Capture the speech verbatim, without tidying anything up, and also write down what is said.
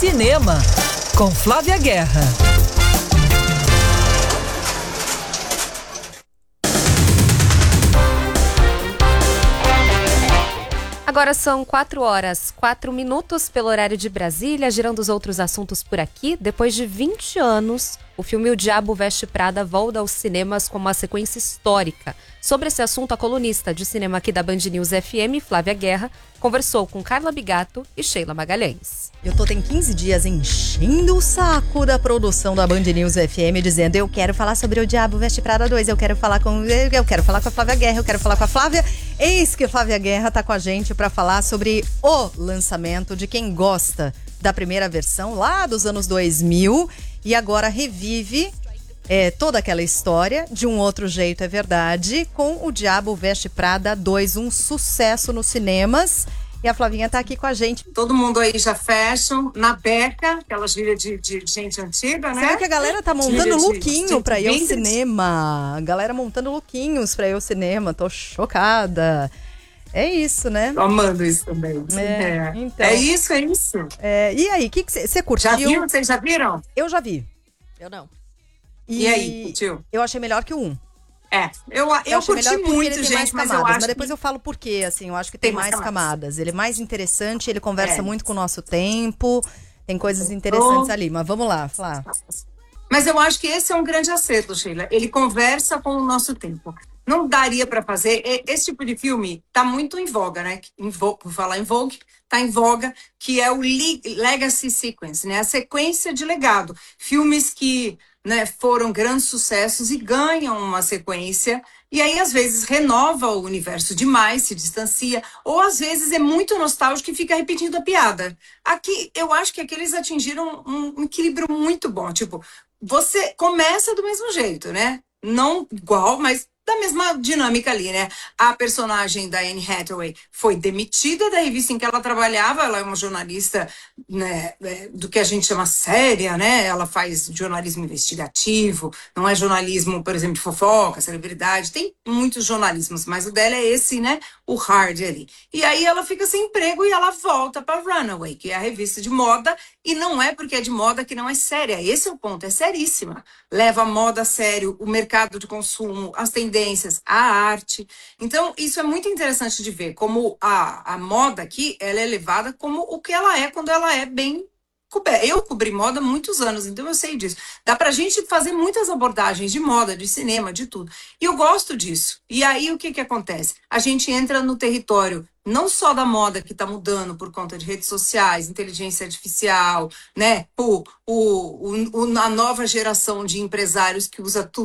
Cinema, com Flávia Guerra. Agora são quatro horas, quatro minutos pelo horário de Brasília, girando os outros assuntos por aqui. Depois de vinte anos, o filme O Diabo Veste Prada volta aos cinemas com uma sequência histórica. Sobre esse assunto, a colunista de cinema aqui da Band News F M, Flávia Guerra, conversou com Carla Bigato e Sheila Magalhães. Eu tô tem quinze dias enchendo o saco da produção da Band News F M, dizendo: eu quero falar sobre O Diabo Veste Prada dois, eu quero falar com eu quero falar com a Flávia Guerra, eu quero falar com a Flávia. Eis que a Flávia Guerra tá com a gente para falar sobre o lançamento de quem gosta da primeira versão lá dos anos dois mil e agora revive é, toda aquela história de um outro jeito, é verdade, com O Diabo Veste Prada dois, um sucesso nos cinemas. E a Flavinha tá aqui com a gente. Todo mundo aí já fashion, na beca, aquelas gírias de, de gente antiga, né? Será que a galera tá montando de, lookinho de, pra ir ao vintage. cinema? A galera montando lookinhos pra ir ao cinema. Tô chocada. É isso, né? Tô amando isso também. É, É, então. é isso, é isso. É, e aí, o que você curtiu? Já viu? Vocês já viram? Eu já vi. Eu não. E, E aí, curtiu? Eu achei melhor que o um. É, eu, eu, Eu achei curti melhor porque muito, ele tem mais gente, mas camadas, eu acho mas depois que... eu falo por quê, assim, eu acho que tem, Tem mais mais camadas. camadas. Ele é mais interessante, ele conversa É. muito com o nosso tempo, tem coisas interessantes Oh. ali, mas vamos lá, Flá. Mas eu acho que esse é um grande acerto, Sheila. Ele conversa com o nosso tempo. Não daria para fazer. e- Esse tipo de filme tá muito em voga, né? Em vo- Por falar em Vogue, tá em voga, que é o le- Legacy Sequence, né? A sequência de legado. Filmes que, né, foram grandes sucessos e ganham uma sequência. E aí, às vezes, renova o universo demais, se distancia, ou às vezes é muito nostálgico e fica repetindo a piada. Aqui, eu acho que aqui eles atingiram um, um equilíbrio muito bom. Tipo, você começa do mesmo jeito, né? Não igual, mas da mesma dinâmica ali, né? A personagem da Anne Hathaway foi demitida da revista em que ela trabalhava. Ela é uma jornalista, né, é, do que a gente chama séria, né? Ela faz jornalismo investigativo, não é jornalismo, por exemplo, de fofoca, celebridade. Tem muitos jornalismos, mas o dela é esse, né? O hard ali. E aí ela fica sem emprego e ela volta para Runaway, que é a revista de moda, e não é porque é de moda que não é séria. Esse é o ponto, é seríssima. Leva a moda a sério, o mercado de consumo, as tendências, a arte. Então, isso é muito interessante de ver, como a, a moda aqui, ela é levada como o que ela é quando ela é bem coberta. Eu cobri moda há muitos anos, então eu sei disso. Dá pra gente fazer muitas abordagens de moda, de cinema, de tudo. E eu gosto disso. E aí, o que que acontece? A gente entra no território não só da moda que está mudando por conta de redes sociais, inteligência artificial, né? O, o, o, a nova geração de empresários que usa tudo